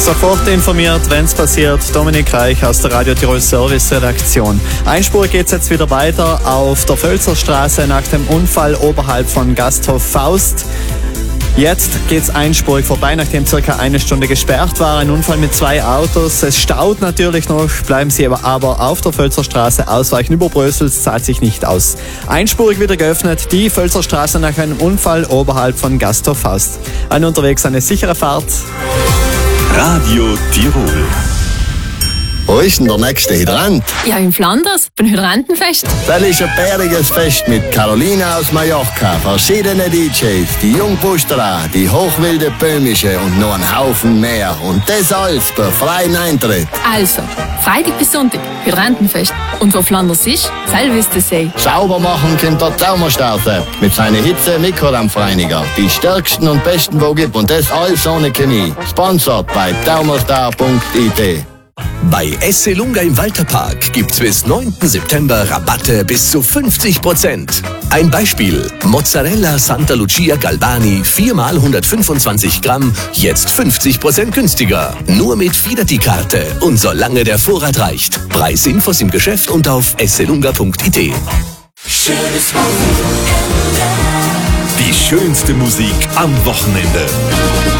Sofort informiert, wenn's passiert. Dominik Reich aus der Radio Tirol Service Redaktion. Einspurig geht's jetzt wieder weiter auf der Völzerstraße nach dem Unfall oberhalb von Gasthof Faust. Jetzt geht's einspurig vorbei, nachdem circa eine Stunde gesperrt war. Ein Unfall mit 2 Autos. Es staut natürlich noch, bleiben Sie aber auf der Völzerstraße ausweichen. Über Brösels zahlt sich nicht aus. Einspurig wieder geöffnet, die Völzerstraße nach einem Unfall oberhalb von Gasthof Faust. Unterwegs eine sichere Fahrt. Radio Tirol. Wo ist denn der nächste Hydrant? Ja, in Flanders, beim Hydrantenfest. Das ist ein bäriges Fest mit Carolina aus Mallorca, verschiedene DJs, die Jungbusterei, die hochwilde Böhmische und noch ein Haufen mehr. Und das alles bei freien Eintritt. Also, Freitag bis Sonntag, Hydrantenfest. Und wo Flanders ist, selber wisst ihr sie. Sauber machen kommt der Thermostat mit seinen Hitze-Mikrodampfreiniger. Die stärksten und besten, wo gibt. Und das alles ohne Chemie. Sponsored bei thermostar.it. Bei Esselunga im Walterpark gibt's bis 9. September Rabatte bis zu 50%. Ein Beispiel: Mozzarella Santa Lucia Galvani 4x 125 Gramm, jetzt 50% günstiger. Nur mit Fidelity-Karte und solange der Vorrat reicht. Preisinfos im Geschäft und auf esselunga.it. Die schönste Musik am Wochenende.